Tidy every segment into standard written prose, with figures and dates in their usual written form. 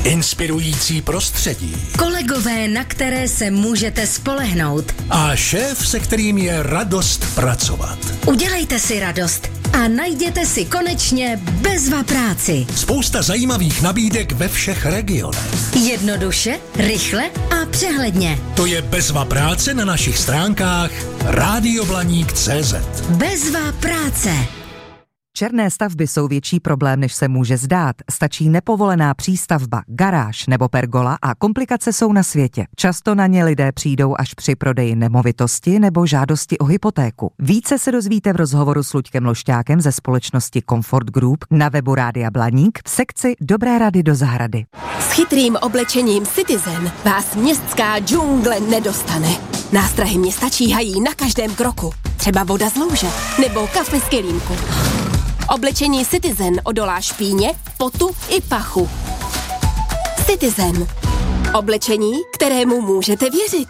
inspirující prostředí, kolegové, na které se můžete spolehnout a šéf, se kterým je radost pracovat. Udělejte si radost a najděte si konečně Bezva práci. Spousta zajímavých nabídek ve všech regionech. Jednoduše, rychle a přehledně. To je Bezva práce na našich stránkách radioblaník.cz. Bezva práce. Černé stavby jsou větší problém, než se může zdát. Stačí nepovolená přístavba, garáž nebo pergola a komplikace jsou na světě. Často na ně lidé přijdou až při prodeji nemovitosti nebo žádosti o hypotéku. Více se dozvíte v rozhovoru s Luďkem Lošťákem ze společnosti Comfort Group na webu Rádia Blaník v sekci Dobré rady do zahrady. S chytrým oblečením Citizen vás městská džungle nedostane. Nástrahy města číhají na každém kroku. Třeba voda z louže nebo kafe z kelímku. Oblečení Citizen odolá špíně, potu i pachu. Citizen. Oblečení, kterému můžete věřit.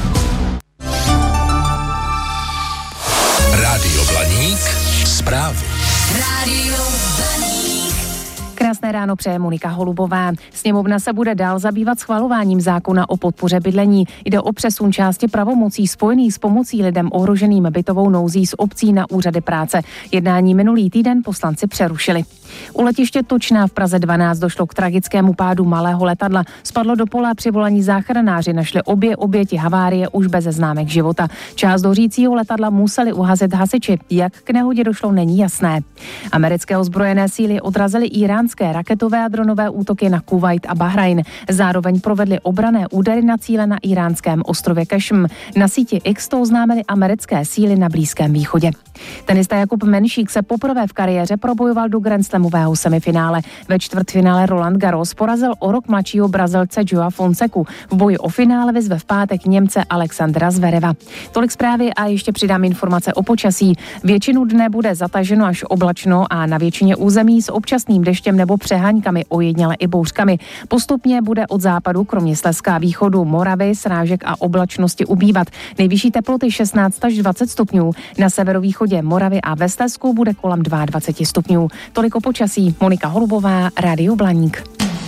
Rádio Blaník. Zprávy. Rádio Blaník. Krásné ráno přeje Monika Holubová. Sněmovna se bude dál zabývat schvalováním zákona o podpoře bydlení. Jde o přesun části pravomocí spojených s pomocí lidem ohroženým bytovou nouzí z obcí na úřady práce. Jednání minulý týden poslanci přerušili. U letiště Tučná v Praze 12 došlo k tragickému pádu malého letadla. Spadlo do pole a při volaní záchranáři našli obě oběti havárie už bez známek života. Část hořícího letadla museli uhazit hasiči. Jak k nehodě došlo, není jasné. Americké ozbrojené síly odrazily iránské raketové a dronové útoky na Kuvajt a Bahrajn. Zároveň provedly obranné údery na cíle na iránském ostrově Kašm. Na síti X to oznámily americké síly na Blízkém východě. Tenista Jakub Menšík se poprvé v kariéře probojoval do Grand Slamového semifinále. Ve čtvrtfinále Roland Garros porazil o rok mladšího Brazilce Joao Fonseku. V boji o finále vyzve v pátek Němce Alexandra Zvereva. Tolik zprávy a ještě přidám informace o počasí. Většinu dne bude zataženo až oblačno a na většině území s občasným deštěm nebo přeháňkami, ojediněle i bouřkami. Postupně bude od západu, kromě Slezska a východu Moravy, srážek a oblačnosti ubývat. Nejvyšší teploty 16 až 20 stupňů. Na severovýchodě Moravy a ve Slezsku bude kolem 22 stupňů. Tolik o počasí. Monika Holubová, Rádio Blaník.